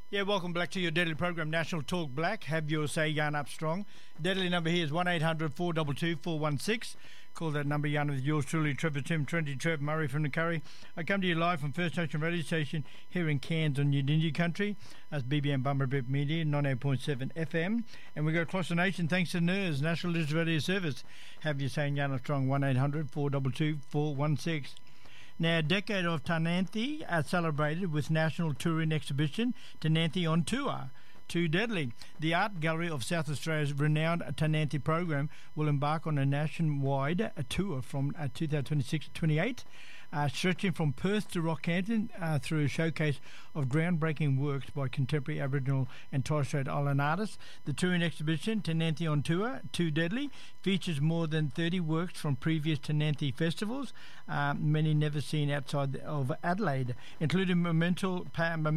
Yeah, welcome back to your Deadly program, National Talk Black. Have your say, yarn up strong. Deadly number here is 1-800-422-416. Call that number, yarn with yours truly, Trevor Tim, Trendy Trev Murray from the Curry. I come to you live from First Nation Radio Station here in Cairns on Yidinji Country. That's BBM Bumberbip Media, 98.7 FM. And we go across the nation thanks to NIRS, National Digital Radio Service. Have your say, yarn up strong, 1-800-422-416. Now, a decade of Tananthi celebrated with National Touring Exhibition Tananthi on Tour. Too Deadly. The Art Gallery of South Australia's renowned Tananthi program will embark on a nationwide tour from 2026 to 28, stretching from Perth to Rockhampton through a showcase of groundbreaking works by contemporary Aboriginal and Torres Strait Island artists. The touring exhibition, Tananthi on Tour, Too Deadly, features more than 30 works from previous Tananthi festivals, many never seen outside of Adelaide, including momentum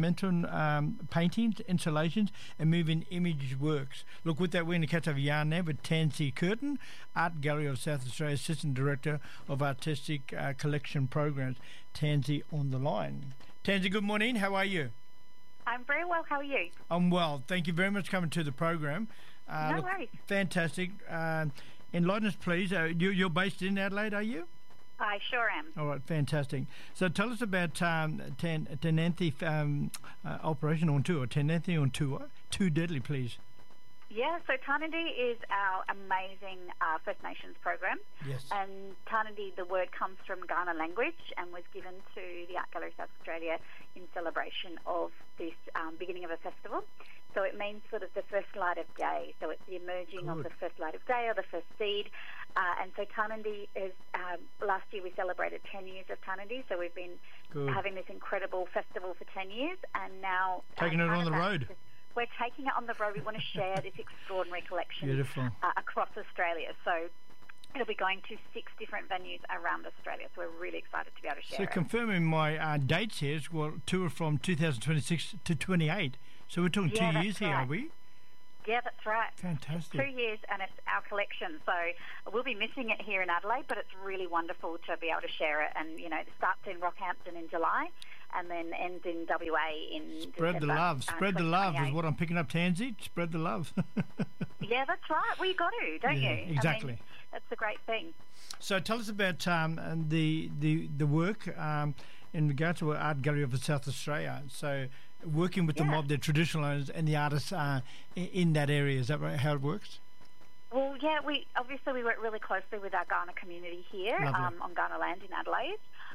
paintings, installations, and moving image works. Look, with that, we're going to catch up a yarn there with Tansy Curtin, Art Gallery of South Australia, Assistant Director of Artistic Collection Programs. Tansy on the line. Tansy, good morning. How are you? I'm very well. How are you? I'm well. Thank you very much for coming to the program. No worries. Fantastic. Enlighten us, please. You're based in Adelaide, are you? I sure am. All right, fantastic. So tell us about Tananthi Operation on Tour. Tananthi on Tour. Too Deadly, please. Yeah, so Tananthi is our amazing First Nations program. Yes. And Tananthi, the word comes from Kaurna language and was given to the Art Gallery of South Australia in celebration of this beginning of a festival. So it means sort of the first light of day. So it's the emerging of the first light of day or the first seed. And so Tananthi is, last year we celebrated 10 years of Tananthi. So we've been having this incredible festival for 10 years and now... Taking it on the road. We're taking it on the road. We want to share this extraordinary collection across Australia. So it'll be going to 6 different venues around Australia. So we're really excited to be able to share it. So confirming my dates here, well, tour from 2026 to 28. So we're talking 2 years here, are we? Yeah, that's right. Fantastic. 2 years, and it's our collection. So we'll be missing it here in Adelaide, but it's really wonderful to be able to share it. And, you know, it starts in Rockhampton in July and then ends in WA in Spread December, the love. Spread the love is what I'm picking up, Tansy. Spread the love. Yeah, that's right. Well, you got to, don't you? Exactly. I mean, that's the great thing. So tell us about the work in regard to Art Gallery of South Australia. So working with the mob, the traditional owners and the artists in that area. Is that right, how it works? Well, yeah, we work really closely with our Kaurna community here on Kaurna land in Adelaide.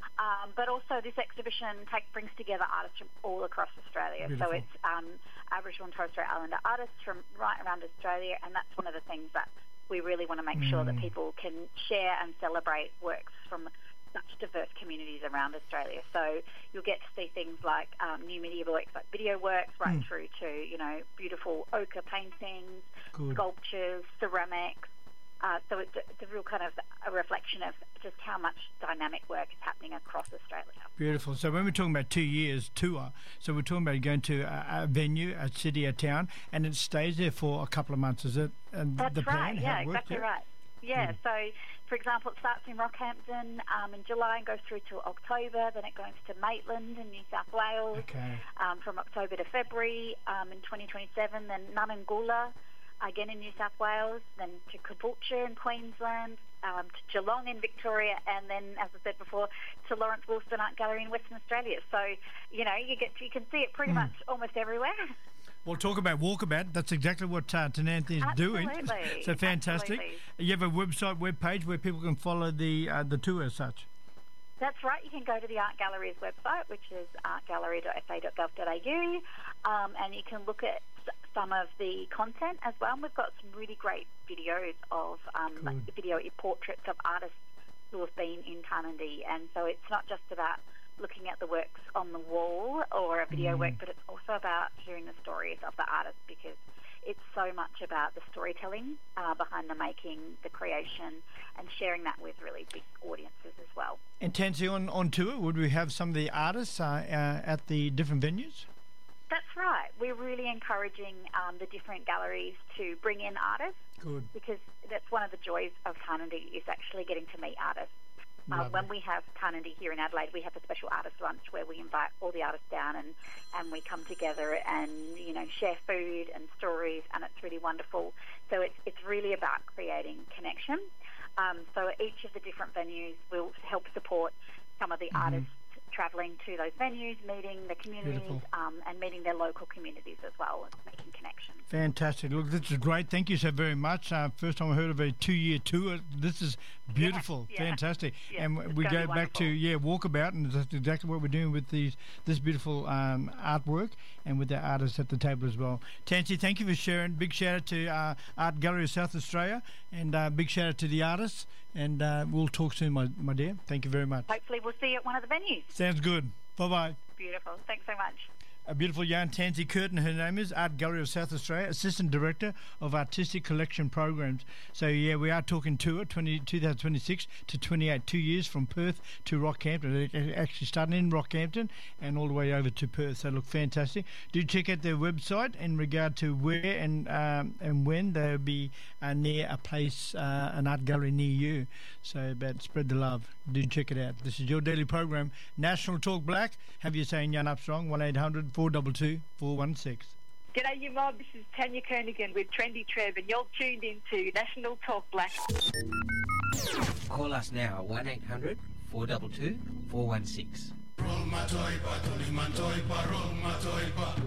But also this exhibition brings together artists from all across Australia. Beautiful. So it's Aboriginal and Torres Strait Islander artists from right around Australia, and that's one of the things that we really want to make sure that people can share and celebrate works from such diverse communities around Australia. So you'll get to see things like new medieval works, like video works, right through to, you know, beautiful ochre paintings, sculptures, ceramics. So it's a real kind of a reflection of just how much dynamic work is happening across Australia. Beautiful. So when we're talking about 2 years tour, so we're talking about going to a venue, a city, a town, and it stays there for a couple of months, is it? That's the plan, right, yeah, exactly right. Yeah, so, for example, it starts in Rockhampton in July and goes through to October. Then it goes to Maitland in New South Wales from October to February in 2027. Then Nunangola, again in New South Wales. Then to Caboolture in Queensland, to Geelong in Victoria, and then, as I said before, to Lawrence Wilson Art Gallery in Western Australia. So, you know, you can see it pretty much almost everywhere. We'll talk about walkabout. That's exactly what Tananthi is doing. So fantastic. Absolutely. You have a web page where people can follow the tour as such. That's right. You can go to the Art Gallery's website, which is artgallery.fa.gov.au, and you can look at some of the content as well. And we've got some really great videos of video portraits of artists who have been in Tananthi. And so it's not just about looking at the works on the wall or a video work, but it's also about hearing the stories of the artists, because it's so much about the storytelling behind the making, the creation, and sharing that with really big audiences as well. And Tansy, on tour, would we have some of the artists at the different venues? That's right. We're really encouraging the different galleries to bring in artists. Good. Because that's one of the joys of Tananthi, is actually getting to meet artists. When we have Carnegie here in Adelaide, we have a special artist lunch where we invite all the artists down and we come together and, you know, share food and stories, and it's really wonderful. So it's really about creating connection. So each of the different venues will help support some of the artists travelling to those venues, meeting the communities, and meeting their local communities as well, and making connections. Fantastic. Look, this is great. Thank you so very much. First time I heard of a 2-year tour. This is beautiful. Yeah. Fantastic. Yeah, and we go back to walkabout, and that's exactly what we're doing with this beautiful artwork and with the artists at the table as well. Tansy, thank you for sharing. Big shout out to Art Gallery of South Australia, and big shout out to the artists. And we'll talk soon, my dear. Thank you very much. Hopefully we'll see you at one of the venues. Sounds good. Bye-bye. Beautiful. Thanks so much. A beautiful young Tansy Curtin, her name is, Art Gallery of South Australia, Assistant Director of Artistic Collection Programs. So, yeah, we are talking tour 2026 to 28, 2 years from Perth to Rockhampton. They're actually starting in Rockhampton and all the way over to Perth. So, look, fantastic. Do check out their website in regard to where and when they'll be near a place, an art gallery near you. So, but spread the love. Do check it out. This is your daily program, National Talk Black. Have you saying Jan Armstrong, 1-800-422-416. G'day, you mob. This is Tanya Kernigan with Trendy Trev, and you're tuned into National Talk Black. Call us now, 1-800-422-416.